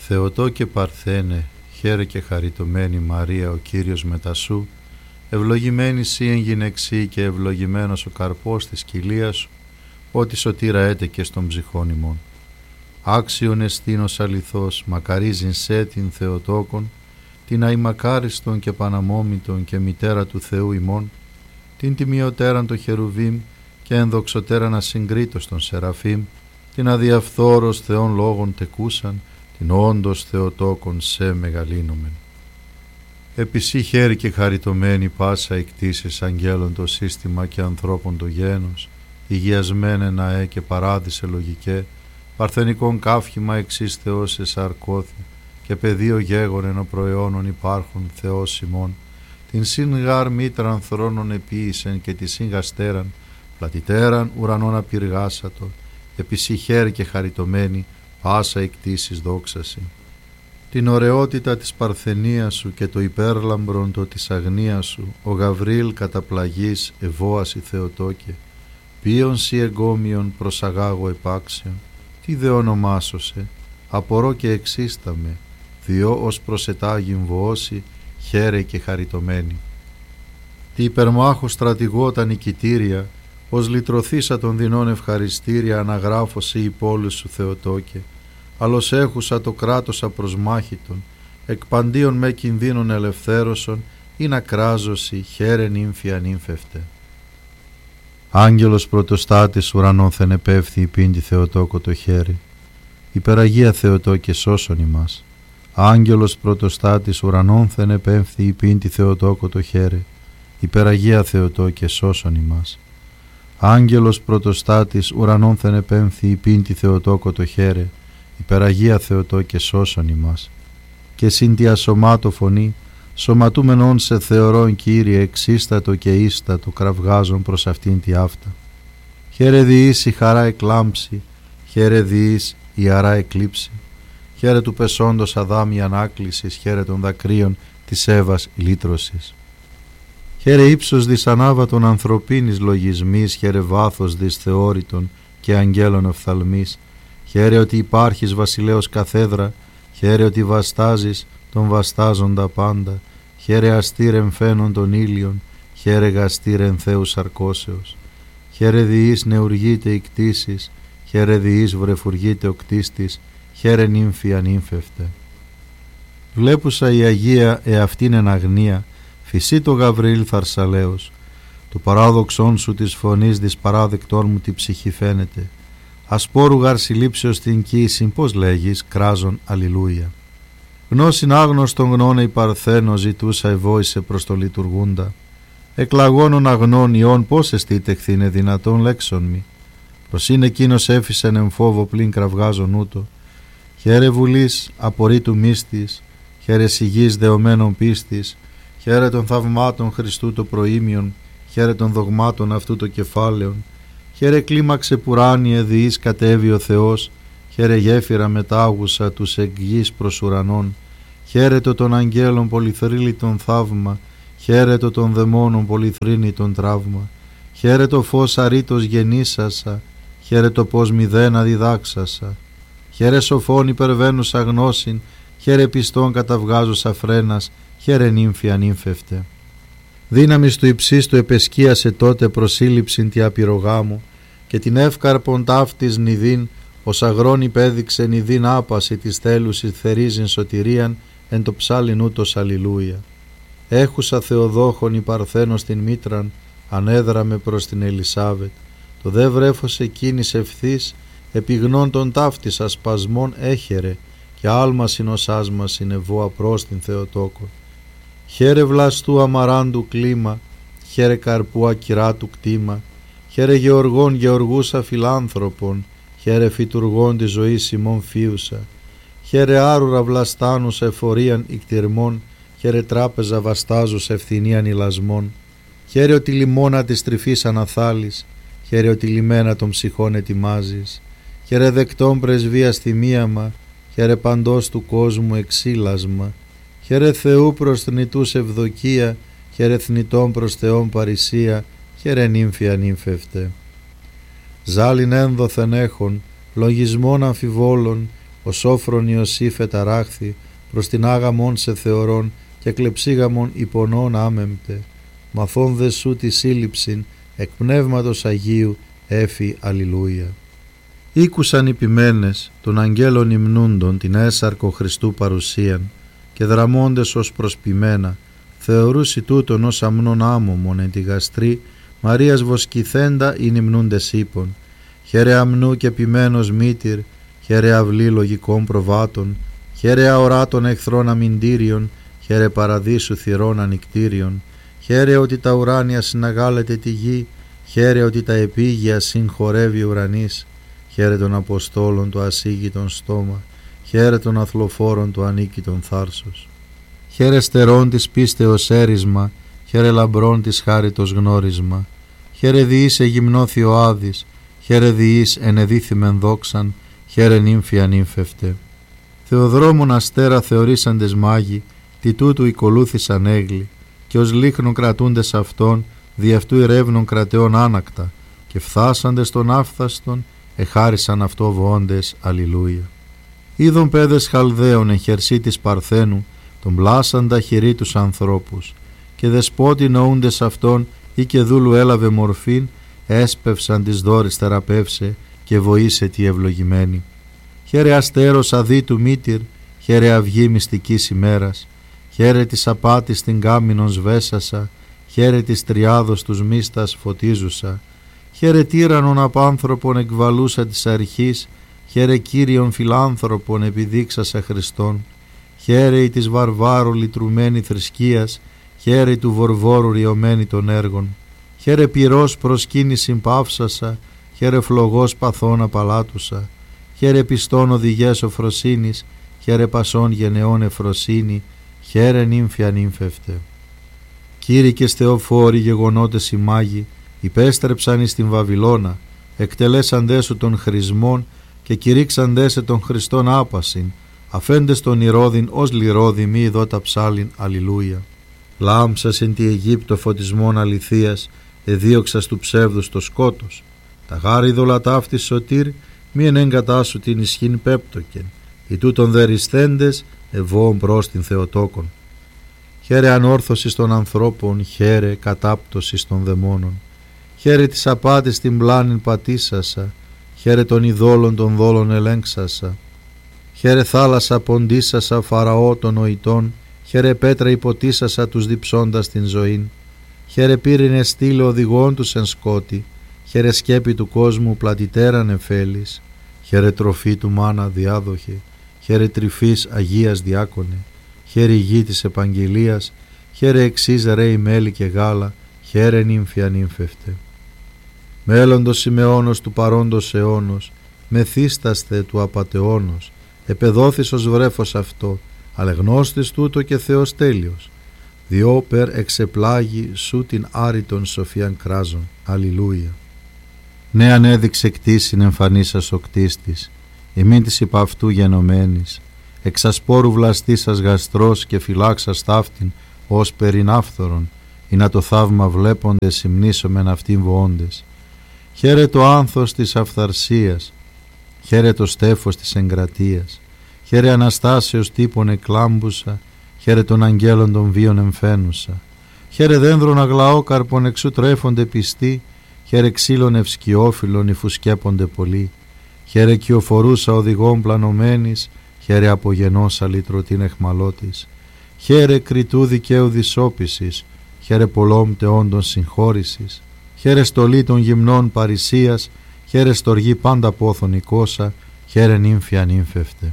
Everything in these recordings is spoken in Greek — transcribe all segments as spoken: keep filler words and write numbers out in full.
Θεοτόκε Παρθένε, χαίρε και χαριτωμένη Μαρία ο Κύριος μετά σου, ευλογημένη σύ εν γυναιξή και ευλογημένος ο καρπός της κοιλίας σου, ότι σωτήρα έτεκε στον ψυχών ημών. Άξιον εστίνος αληθώς, μακαρίζειν σε την Θεοτόκον, την αημακάριστον και παναμόμητον και μητέρα του Θεού ημών, την τιμιωτέραν το Χερουβίμ και ενδοξωτέραν ασυγκρίτως των Σεραφείμ, την αδιαφθόρος Θεών λόγων τεκούσαν, την όντως Θεοτόκον σε μεγαλύνομεν. Επισύ χαίρη και χαριτωμένη πάσα εκτίσεις αγγέλων το σύστημα και ανθρώπων το γένος, υγιασμένε ναέ και παράδεισε λογικέ, παρθενικών καύχημα εξής Θεός εσαρκώθη, και πεδίο γέγον ενώ προαιώνων υπάρχουν Θεός ημών, την συν γάρ μήτραν θρόνων επίησεν και τη συν γαστέραν, πλατιτέραν ουρανών απειργάσατο, επισύ χαίρη και χαριτωμένη πάσα εκτίσεις δόξαση. Την ωραιότητα της παρθενίας σου και το υπέρλαμπρον το της αγνίας σου, ο Γαβρίλ καταπλαγής ευώαση Θεοτόκε, ποιον σι εγκόμιον προσαγάγω επάξεων, τι δε ονομάσωσε, απορώ και εξίσταμε, διό ως προσετάγιν βοώσει, χαίρε και χαριτωμένη. Τι υπερμάχου στρατηγό τα νικητήρια, ως λυτρωθήσα των δεινών ευχαριστήρια αναγράφωσε η πόλη σου Θεοτόκε, αλλος έχουσα το κράτος απροσμάχητον, εκ παντίον με κινδύνων ελευθέρωσον, ή να κράζωση χαίρε νύμφια νύμφευτε. Άγγελος πρωτοστάτης ουρανόθεν επέφθη η πίντη Θεοτόκο το χέρι, υπεραγία Θεοτόκε σώσον ημάς. Άγγελος πρωτοστάτης ουρανόθεν επέφθη η πίντη Θεοτόκο το χέρι, υπεραγία Θεοτόκε σώσον ημάς. Άγγελος πρωτοστάτης ουρανόθεν επέμφθη η πίντη Θεοτόκο το χέρι, υπεραγία Θεοτόκε σώσον ημάς. Και συν τη ασωμάτω φωνή, σωματούμενον σε θεωρών Κύριε εξίστατο και ίστατο κραυγάζον προς αυτήν τη αυτά. Χαίρε διείς η χαρά εκλάμψη, χαίρε διείς η αρά εκλείψη, χαίρε του πεσόντος Αδάμ η ανάκλησης, χαίρε των δακρύων της Εύας η λύτρωσης. Χαίρε ύψος δις ανάβατον ανθρωπίνης λογισμής, χαίρε βάθος δις θεώρητον και αγγέλων οφθαλμής, χαίρε ότι υπάρχεις βασιλέως καθέδρα, χαίρε ότι βαστάζεις τον βαστάζοντα πάντα, χαίρε αστήρεν φαίνον των ήλιων, χαίρε γαστήρεν Θεού σαρκώσεως, χαίρε διείς νεουργείται η κτήσης, χαίρε διείς βρεφουργείται ο κτίστης, χαίρε νύμφια νύμφευτε. Βλέπουσα η Αγία εαυτήν εν αγνία, φυσί το Γαβριήλ θαρσαλέως, του παράδοξόν σου της φωνής δις παράδεκτόν μου τη ψυχή φαίνεται, ασπόρου γαρ συλλήψεως την κοίησιν πώς λέγεις κράζον αλληλούια. Γνώσιν άγνωστον γνώνε η παρθένο ζητούσα ευόησε προς το λειτουργούντα, εκλαγώνων αγνών ιών πώς εστίτεχθήνε δυνατόν λέξον μη, προς είναι εκείνος έφυσεν εν φόβο πλην κραυγάζον ούτω, χαίρε βουλής απορρίτου μύστης, χαίρε σιγής δεωμένων πίστης, χαίρε των θαυμάτων Χριστού το προήμιον, χαίρε των δογμάτων αυτού το κεφάλαιον, χαίρε κλίμαξε πουράνιε διείς κατέβη ο Θεός, χαίρε γέφυρα μετάγουσα τους εκ γης προς ουρανών, χαίρετο των αγγέλων πολυθρύλιτον θαύμα, χαίρετο των δαιμόνων πολυθρύνητον τραύμα, χαίρετο φως αρήτως γεννήσασα, χαίρετο πως μηδένα διδάξασα, χαίρε σοφών υπερβαίνουσα γνώσιν, χαίρε πιστών καταυγάζουσα φρένας, χαίρε νύμφια νύμφευτε. Δύναμις του υψίστου επεσκίασε τότε προσύλληψην τη απειρογάμου και την εύκαρπον ταύτης νηδίν ως αγρόν υπέδειξε νηδίν άπαση της θέλουσης θερίζειν σωτηρίαν εν το ψάλιν ούτως αλληλούια. Έχουσα Θεοδόχον η παρθένος την μήτραν ανέδραμε προς την Ελισάβετ, το δε βρέφος εκείνης ευθύς επιγνών των ταύτης ασπασμών έχερε και άλμα συνοσάσμα συνεβόα προς την Θεοτόκο. Χαίρε βλαστού αμαράντου κλίμα, χαίρε καρπού ακυράτου κτήμα, χαίρε γεωργών γεωργούσα φιλάνθρωπων, χαίρε φυτουργών της ζωής ημών φίουσα, χαίρε άρουρα βλαστάνους εφορίαν ικτυρμών, χαίρε τράπεζα βαστάζους ευθυνίαν ηλασμών, χαίρε ότι λιμώνα της τρυφής αναθάλεις, χαίρε ότι λιμένα των ψυχών ετοιμάζεις, χαίρε δεκτών πρεσβείας θυμίαμα, χαίρε παντός του κόσμου εξήλασμα, χαίρε Θεού προς θνητούς ευδοκία, χαίρε θνητών προς Θεόν παρησία, χαίρε νύμφια νύμφευτε. Ζάλιν ένδοθεν έχων, λογισμών αμφιβόλων, ο σόφρον Ιωσήφ εταράχθη, προς την άγαμον σε θεωρών και κλεψίγαμον υπονών άμεμπτε, μαθών δε σου τη σύλληψην, εκ πνεύματος Αγίου έφη αλληλούια. Ήκουσαν οι ποιμένες των αγγέλων υμνούντων την έσαρκο Χριστού παρουσίαν και δραμώντες ως προσποιμένα, θεωρούσι τούτον ως αμνών άμωμον εν τη γαστρή Μαρίας βοσκηθέντα ειν υμνούντες ύπων, χαίρε αμνού και ποιμένος μήτηρ, χαίρε αυλή λογικών προβάτων, χαίρε αοράτων εχθρών αμυντήριων, χαίρε παραδείσου θυρών ανικτήριων, χαίρε ότι τα ουράνια συναγάλεται τη γη, χαίρε ότι τα επίγεια συγχωρεύει ουρανής, χαίρε των Αποστόλων το ασίγητον στόμα, χαίρε των αθλοφόρων το ανίκητον θάρσος. Χαίρε στερών της πίστεως έρισμα, χαίρε λαμπρών της χάριτος γνώρισμα, χαίρε διείς εγυμνώθη ο Άδης, χαίρε διείς ενεδίθημεν δόξαν, χαίρε νύμφια νύμφευτε. Θεοδρόμων αστέρα θεωρήσαντες μάγοι, τι τούτου οικολούθησαν έγλοι, και ως λίχνον κρατούντες αυτών, δι' αυτού ερεύνων κρατεών άνακτα, και φθάσαντες των άφθαστον, εχάρισαν αυτό βοώντες αλληλούια. Είδων παιδες Χαλδαίων εν χερσί της Παρθένου, τον πλάσαντα χειρί τους ανθρώπους, και δεσπότη νοούντες αυτών, ή και δούλου έλαβε μορφήν, έσπευσαν της δόρης θεραπεύσε, και βοήσε τη ευλογημένη. Χαίρε αστέρος αδίτου μήτηρ, χαίρε αυγή μυστικής ημέρας, χαίρε της απάτης την κάμινον σβέσασα, χαίρε της τριάδος τους μίστας φωτίζουσα, χαίρε τύρανον απάνθρωπον εκβαλούσα της αρχής, χαίρε Κύριον φιλάνθρωπον επιδείξασα Χριστόν, χαίρε η της βαρβάρου λυτρουμένη θρησκείας, χαίρε του βορβόρου ριωμένη των έργων, χαίρε πυρός προσκύνησιν παύσασα, χαίρε φλογός παθών απαλάτουσα, χαίρε πιστών οδηγές οφροσύνης, χαίρε πασών γενεών εφροσύνη, χαίρε νύμφια νύμφευτε. Κήρυκες Θεοφόροι γεγονότες οι μάγοι, υπέστρεψαν εις την Βαβυλώνα, εκτελέσαντές σου των χρησμών και κηρύξαντές σε των Χριστών άπασιν, αφέντες τον Ηρώδην ως λιρόδη μη ειδώτα ψάλιν αλληλούια. Λάμψας εν τη Αιγύπτο φωτισμών αληθείας, εδίωξας του ψεύδους το σκότος, τα γάρι δολατάφτης σωτήρ, μη ενέγκατά σου την ισχύν πέπτοκεν, οι τούτων δερισθέντες ευώων προς την Θεοτόκον. Χαίρε ανόρθωσης των ανθρώπων, χαίρε κατάπτωσης των δαιμόνων, χαίρε της απάτης την πλάνην πατήσασα, χαίρε των ειδόλων των δόλων ελέγξασα, χαίρε θάλασσα ποντίσασα φαραώ των νοητών, χαίρε πέτρα υποτίσασα τους διψώντας την ζωήν, χαίρε πύρινε στήλε οδηγών τους εν σκότη, χαίρε σκέπη του κόσμου πλατιτέραν εφέλης, χαίρε τροφή του μάνα διάδοχε, χαίρε τρυφής Αγίας διάκονε, χαίρε γη της επαγγελίας, χαίρε εξής ρέι μέλι και γάλα, χαίρε νύμφια νύμφευτε. Μέλλοντος Σιμεώνος του παρόντος αιώνος, μεθύσταστε του απατεώνος, επεδόθης ως βρέφος αυτό, αλεγνώστης τούτο και Θεός τέλειος, διόπερ εξεπλάγει σου την άρρητον σοφίαν κράζον. Αλληλούια. Ναι ανέδειξε κτήσιν εμφανίσας ο κτίστης, ημίν της υπ' αυτού γενομένης, εξασπόρου βλαστήσας γαστρός και φυλάξας ταύτην ως περινάφθορον, ή να το θαύμα βλέποντες υμνήσομεν αυτήν βοώντες. Χαίρε το άνθος της αυθαρσίας, χαίρε το στέφος της εγκρατείας, χαίρε Αναστάσεως τύπων εκλάμπουσα, χαίρε των αγγέλων των βίων εμφαίνουσα, χαίρε δένδρων αγλαόκαρπων εξού τρέφονται πιστοί, χαίρε ξύλων ευσκιόφυλλων υφουσκέπονται πολλοί, χαίρε κυοφορούσα οδηγών πλανωμένης, χαίρε απογενός αλήτρωτην εχμαλώτης, χαίρε κριτού δικαίου δυσόπισης, χαίρε πολλών τεόντων συγχώρησης, χαίρε στολή των γυμνών παρησίας, χαίρε στοργή πάντα πόθον οικόσα, χαίρε νύμφια νύμφευτε.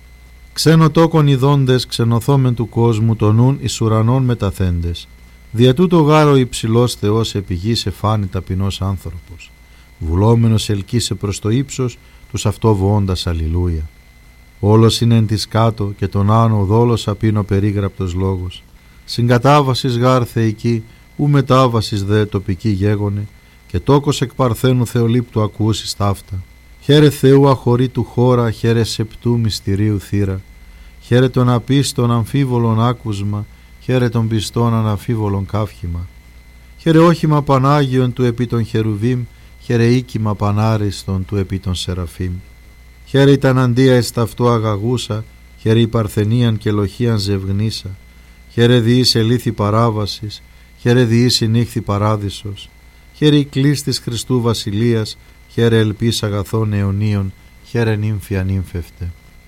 Ξένο τόκον ειδώντες ξενοθόμεν του κόσμου των νουν εις ουρανών μεταθέντες, δια τούτο γάρο υψηλός Θεός επί γης εφάνει ταπεινός άνθρωπος, βουλόμενος ελκύσε προς το ύψος τους αυτό βοώντας αλληλούια. Όλος είναι εν της κάτω και τον άνω δόλος απίνω περίγραπτος λόγος, συγκατάβασης γάρ θεϊκή, ου μετάβασης δε τοπική γέγονε, και τόκος εκ παρθένου Θεολύπτου ακούσεις ταύτα. Χαίρε Θεού αχωρήτου χώρα, χαίρε σεπτού μυστηρίου θύρα, χαίρε των απίστων αμφίβολων άκουσμα, χαίρε των πιστών αναμφίβολων καύχημα. Χαίρε όχημα Πανάγιον του επί των Χερουβίμ, χαίρε οίκημα Πανάριστον του επί των Σεραφείμ. Χαίρε ήταν αντία εις ταυτό αγαγούσα, χαίρε η παρθενίαν και λοχίαν ζευγνήσα. Χαίρε διή σε λύθη παράβασης, χαίρε διή συνύχθη παράδεισος. Χαίρε η κλής της Χριστού βασιλείας, χαίρε ελπίς αγαθών αιωνίων, χαίρε νύμφια νύμφευτε.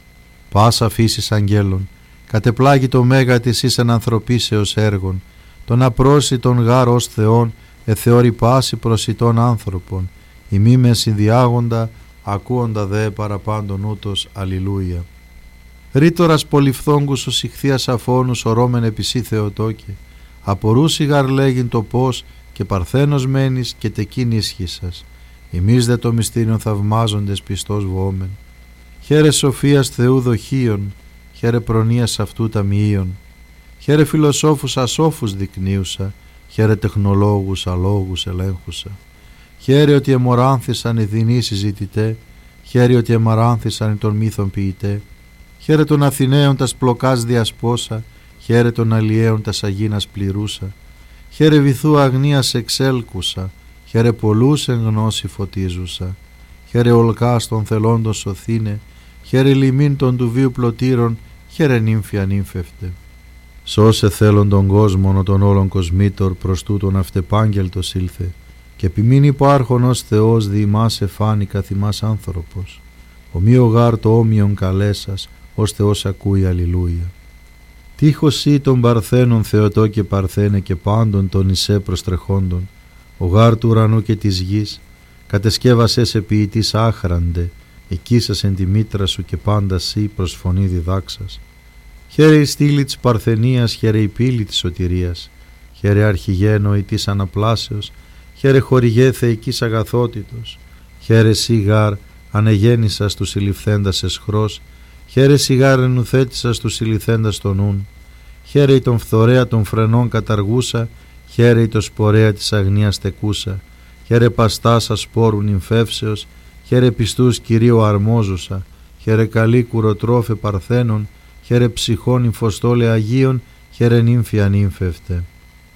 Πάσα φύσης αγγέλων, κατεπλάγει το μέγα της εις εν ανθρωπίσεως έργων, τον απρόσιτον γάρ ως Θεόν, εθεώρη πάση προσιτών άνθρωπον, ημί με συνδιάγοντα, ακούοντα δε παραπάντων ούτως, αλληλούια. Ρήτορας πολυφθόγκους ως ηχθείας αφώνους ορώμεν επισή Θεοτόκε, απορούσι γαρ λέγειν το πώς και παρθένος μένεις και τεκείν ίσχυσας, ημείς δε το μυστήριον θαυμάζοντες πιστός βόμεν. Χαίρε σοφίας Θεού δοχείων, χαίρε προνοίας αυτού ταμιείων, χαίρε φιλοσόφους ασόφους δεικνύουσα, χαίρε τεχνολόγους αλόγους ελέγχουσα. Χαίρε ότι εμοράνθησαν οι δεινοί συζητητέ, χαίρε ότι εμαράνθησαν οι των μύθων ποιητέ. Χαίρε των Αθηναίων τας πλοκάς διασπόσα, χαίρε των Αλλιέων τας αγίνας πληρούσα. Χαίρε βυθού αγνίας εξέλκουσα, χαίρε πολλούς εν γνώση φωτίζουσα. Χαίρε ολκάς των θελόντων σωθήνε, χαίρε λιμήν των του βίου πλωτήρων, χαίρε νύμφια νύμφευτε. Σώσε θέλον τον κόσμο των όλων κοσμήτωρ, προς τούτον αυτεπάγγελτος ήλθε, και επιμείνει υπάρχον ως Θεός δι' ημάς εφάνει καθ' ημάς άνθρωπος. Ομοίο γάρ το όμοιον καλέσας, ως Θεός ακούει, αλληλούια. Τείχος ή των παρθένων Θεοτό και παρθένε και πάντων των Ισέ προστρεχόντων, ο γάρ του ουρανού και της γης, κατεσκεύασέ σε ποιητής άχραντε, εκείσας εν τη μήτρα σου και πάντα σύ προς φωνή διδάξας. Χαίρε η στήλη της παρθενίας, χαίρε η πύλη της σωτηρίας, χαίρε αρχηγένο η της αναπλάσεως, χαίρε χορηγέ θεϊκής αγαθότητος, χαίρε σιγάρ ανεγέννησας του συλληφθέντας εσχρός, χαίρε σιγάρ ενουθέτησας του συλληθέντας τον ούν, χαίρε η τον φθορέα των φρενών καταργούσα, χαίρε η το σπορέα της αγνίας τεκούσα, χαίρε παστάσα σπόρου νυμφεύσεως, χαίρε πιστούς Κυρίου αρμόζουσα, χαίρε καλή κουροτρόφε παρθένων, χαίρε ψυχών νυμφοστόλε Αγίων, χαίρε νύμφια νύμφευτε.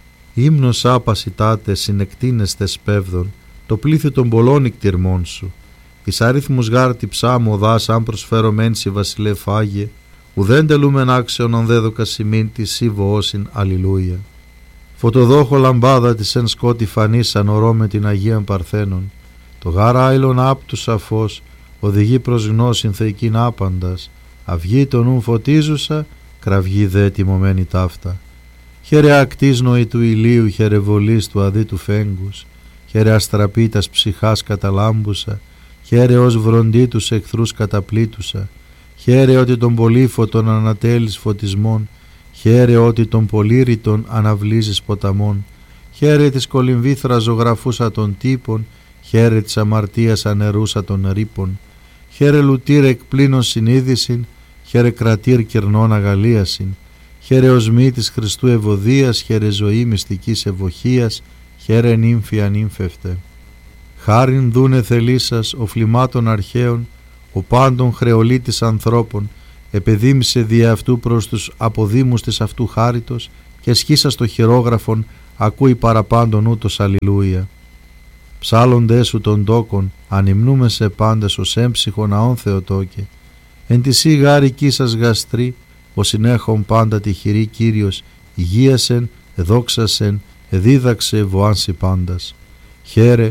Ύμνος άπασιτάτε συνεκτίνεστε σπέβδον, το πλήθη των πολλών ικτυρμών σου. Εις άριθμους γάρ τη ψάμου οδάς αν προσφέρω μένση βασιλεύ Άγιε, ουδέν τελούμεν άξιον αν δέδοκα σημείν τη σύ βοώσιν, αλληλούια. Φωτοδόχο λαμπάδα της εν σκότη φανής ανορώ με την Αγίαν Παρθένων, το γάρ άειλον άπτου σαφώς, οδηγεί προς γνώσιν θεϊκήν άπαντας, αυγή τον ούν φωτίζουσα, κραυγή δε τιμωμένη ταύτα. Χαίρε ακτής νοή του ηλίου, χαίρε βολής του αδί του φέγγους, χαίρε αστραπήτας ψυχάς καταλάμπουσα, χαίρε ως βροντί τους εχθρούς καταπλήτουσα, χαίρε ότι τον πολύφωτον ανατέλεις φωτισμών, χαίρε ότι τον πολύρητον αναβλύζεις ποταμών, χαίρε της κολυμβήθρας ζωγραφούσα των τύπων, χαίρε της αμαρτίας ανερούσα των ρήπων, χαίρε λουτήρ εκπλήνων συνείδησιν, χαίρε κρατήρ κυρνών αγαλίασιν, χαίρε οσμή της Χριστού ευωδίας, χαίρε ζωή μυστικής ευοχίας, χαίρε νύμφια νύμφευτε. Χάριν δούνε θελήσας ο φλιμάτων αρχαίων, ο πάντων χρεολίτης ανθρώπων, επεδίμησε δι' αυτού προς τους αποδήμους της αυτού χάριτος και σχίσας το χειρόγραφον ακούει παραπάντων ούτως, αλληλούια. Ψάλλοντέ σου των τόκων, ανυμνούμε σε πάντες ως έμψυχον αών Θεοτόκε. Εν τη σύ γάρικη σας γαστρή, ο συνέχον πάντα τυχηρή Κύριος, υγείασεν, εδόξασεν, εδίδαξε βοάνσι πάντας. Χαίρε